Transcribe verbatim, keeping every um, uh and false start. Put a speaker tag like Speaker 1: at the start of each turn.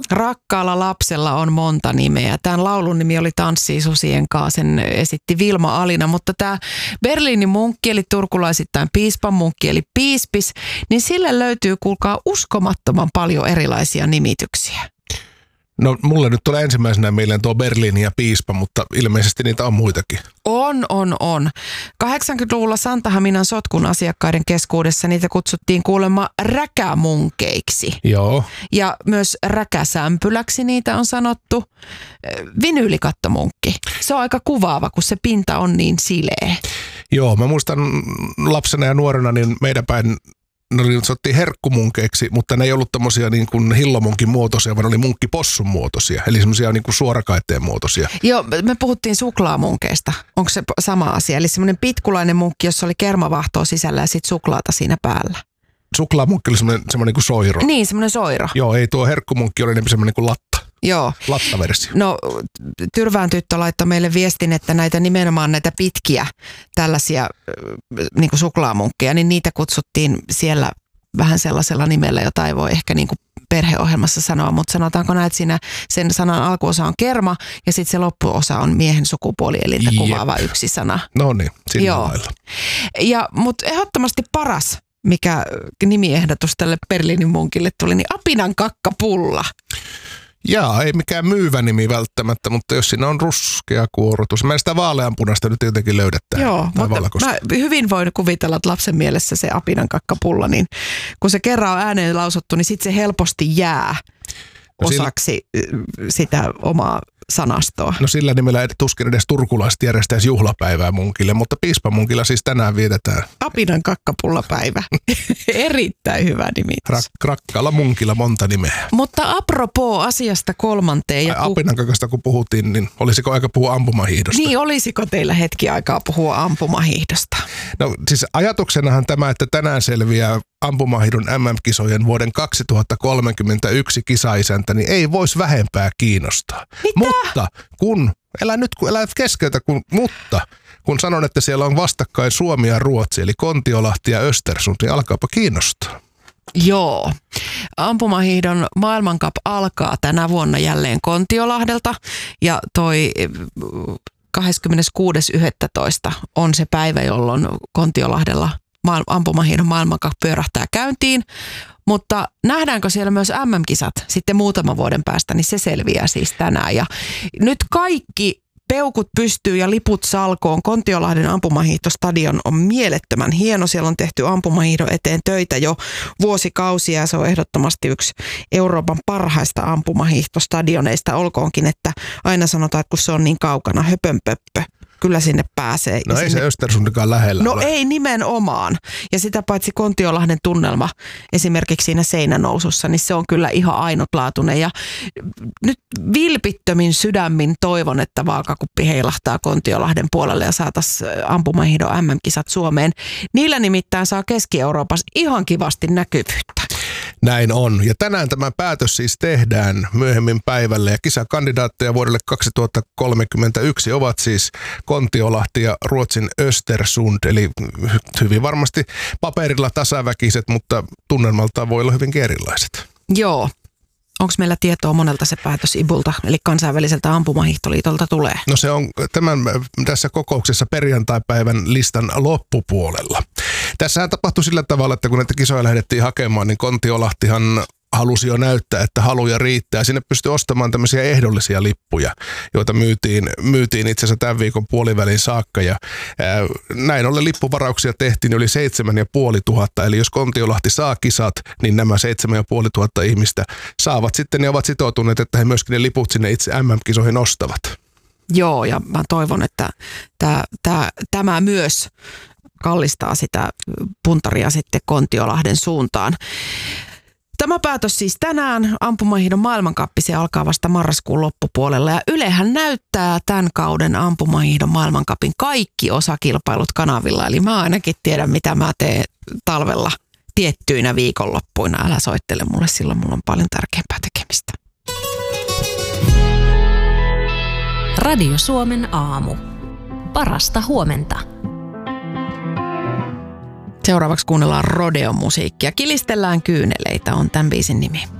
Speaker 1: Rakkaalla lapsella on monta nimeä. Tämän laulun nimi oli Tanssii susien kanssa, sen esitti Vilma Alina, mutta tämä Berliinin munkki eli turkulaisittain piispan munkki eli piispis, niin sille löytyy kuulkaa uskomattoman paljon erilaisia nimityksiä.
Speaker 2: No mulle nyt tulee ensimmäisenä mieleen tuo Berliini ja piispa, mutta ilmeisesti niitä on muitakin.
Speaker 1: On, on, on. kahdeksankymmentäluvulla Santahaminan sotkun asiakkaiden keskuudessa niitä kutsuttiin kuulemma räkämunkeiksi.
Speaker 2: Joo.
Speaker 1: Ja myös räkäsämpyläksi niitä on sanottu. Vinyylikattomunkki. Se on aika kuvaava, kun se pinta on niin sileä.
Speaker 2: Joo, mä muistan lapsena ja nuorena, niin meidän päin ne oli sanottiin herkkumunkeiksi, mutta ne ei ollut tommosia niin kuin hillomunkin muotoisia, vaan ne oli munkkipossun muotoisia, eli semmoisia niin kuin suorakaiteen muotoisia.
Speaker 1: Joo, me puhuttiin suklaamunkeista. Onko se sama asia? Eli semmoinen pitkulainen munkki, jossa oli kermavahtoa sisällä ja sitten suklaata siinä päällä.
Speaker 2: Suklaamunkki oli semmoinen, semmoinen kuin soiro.
Speaker 1: Niin, semmoinen soiro.
Speaker 2: Joo, ei tuo herkkumunkki oli enemmän semmoinen kuin latta.
Speaker 1: Joo.
Speaker 2: Lattaversio.
Speaker 1: No, Tyrvään tyttö laittoi meille viestin, että näitä nimenomaan näitä pitkiä tällaisia niin kuin suklaamunkkeja, niin niitä kutsuttiin siellä vähän sellaisella nimellä, jota ei voi ehkä niin kuin perheohjelmassa sanoa, mutta sanotaanko näin, että siinä sen sanan alkuosa on kerma ja sitten se loppuosa on miehen sukupuolielintä kuvaava yksi sana.
Speaker 2: No niin, sillä Joo. lailla.
Speaker 1: Ja, mutta ehdottomasti paras, mikä nimiehdotus tälle Berliinin munkille tuli, niin apinan kakkapulla.
Speaker 2: Jaa, ei mikään myyvä nimi välttämättä, mutta jos siinä on ruskea kuorotus. Mä en sitä vaaleanpunasta nyt jotenkin löydetään.
Speaker 1: Joo, mutta mä hyvin voin kuvitella, että lapsen mielessä se apinan kakkapulla, niin kun se kerran on ääneen lausuttu, niin sitten se helposti jää no osaksi sillä, sitä omaa sanastoa.
Speaker 2: No sillä nimellä ei tuskin edes turkulaiset järjestäisi juhlapäivää munkille, mutta piispamunkilla siis tänään vietetään.
Speaker 1: Apinan kakkapullapäivä. Erittäin hyvä nimi.
Speaker 2: Rak- rakkaalla munkilla monta nimeä.
Speaker 1: Mutta apropos asiasta kolmanteen. Ja
Speaker 2: ku... Apinan kakasta kun puhuttiin, niin olisiko aika puhua ampumahiihdosta?
Speaker 1: Niin, olisiko teillä hetki aikaa puhua ampumahiihdosta?
Speaker 2: No siis ajatuksenahan tämä, että tänään selviää ampumahiihdon M M-kisojen vuoden kaksituhattakolmekymmentäyksi kisaisäntä, niin ei voisi vähempää kiinnostaa.
Speaker 1: Mitä?
Speaker 2: Mutta kun, elä nyt kun elä keskeytä, kun, mutta kun sanon, että siellä on vastakkain Suomi ja Ruotsi, eli Kontiolahti ja Östersund, niin alkaapa kiinnostaa.
Speaker 1: Joo. Ampumahiihdon maailmankap alkaa tänä vuonna jälleen Kontiolahdelta ja toi kahdeskymmeneskuudes yhdestoista on se päivä, jolloin Kontiolahdella ampumahiihdon maailmankap pyörähtää käyntiin. Mutta nähdäänkö siellä myös M M-kisat sitten muutaman vuoden päästä, niin se selviää siis tänään. Ja nyt kaikki peukut pystyy ja liput salkoon. Kontiolahden ampumahiihtostadion on mielettömän hieno. Siellä on tehty ampumahiihdon eteen töitä jo vuosikausia ja se on ehdottomasti yksi Euroopan parhaista ampumahiihtostadioneista. Olkoonkin, että aina sanotaan, että kun se on niin kaukana, höpönpöppö. Kyllä sinne pääsee.
Speaker 2: No
Speaker 1: ja
Speaker 2: ei
Speaker 1: sinne...
Speaker 2: se Östersundikaan lähellä
Speaker 1: No
Speaker 2: ole.
Speaker 1: ei nimenomaan. Ja sitä paitsi Kontiolahden tunnelma esimerkiksi siinä seinänousussa, niin se on kyllä ihan ainutlaatuinen. Ja nyt vilpittömin sydämin toivon, että vaakakuppi heilahtaa Kontiolahden puolelle ja saataisiin ampumahiihdon M M-kisat Suomeen. Niillä nimittäin saa Keski-Euroopassa ihan kivasti näkyvyyttä.
Speaker 2: Näin on. Ja tänään tämä päätös siis tehdään myöhemmin päivällä. Ja kisakandidaatteja vuodelle kaksituhattakolmekymmentäyksi ovat siis Kontiolahti ja Ruotsin Östersund. Eli hyvin varmasti paperilla tasaväkiset, mutta tunnelmaltaan voi olla hyvinkin erilaiset.
Speaker 1: Joo. Onko meillä tietoa monelta se päätös I B Ulta, eli kansainväliseltä ampumahiihtoliitolta tulee?
Speaker 2: No se on tämän tässä kokouksessa perjantaipäivän listan loppupuolella. Tässähän tapahtui sillä tavalla, että kun näitä kisoja lähdettiin hakemaan, niin Kontiolahtihan halusi jo näyttää, että haluja riittää. Sinne pystyi ostamaan tämmöisiä ehdollisia lippuja, joita myytiin, myytiin itse asiassa tämän viikon puolivälin saakka. Ja ää, näin ollen lippuvarauksia tehtiin yli seitsemän ja puoli tuhatta. Eli jos Kontiolahti saa kisat, niin nämä seitsemän ja puoli tuhatta ihmistä saavat sitten ja ovat sitoutuneet, että he myöskin ne liput sinne itse M M-kisoihin ostavat.
Speaker 1: Joo, ja mä toivon, että tää, tää, tämä myös kallistaa sitä puntaria sitten Kontiolahden suuntaan. Tämä päätös siis tänään, ampumahiihdon maailmankappi, se alkaa vasta marraskuun loppupuolella ja Ylehän näyttää tämän kauden ampumahiihdon maailmankapin kaikki osakilpailut kanavilla. Eli mä ainakin tiedän, mitä mä teen talvella tiettyinä viikonloppuina. Älä soittele mulle, silloin mulla on paljon tärkeämpää tekemistä.
Speaker 3: Radio Suomen aamu. Parasta huomenta.
Speaker 1: Seuraavaksi kuunnellaan rodeo-musiikkia. Kilistellään kyyneleitä on tämän biisin nimi.